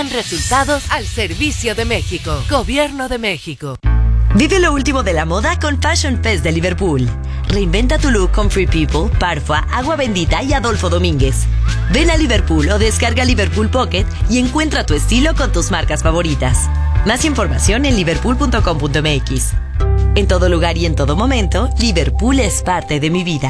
Resultados al servicio de México. Gobierno de México. Vive lo último de la moda con Fashion Fest de Liverpool. Reinventa tu look con Free People, Parfua, Agua Bendita y Adolfo Domínguez. Ven a Liverpool o descarga Liverpool Pocket y encuentra tu estilo con tus marcas favoritas. Más información en liverpool.com.mx. En todo lugar y en todo momento, Liverpool es parte de mi vida.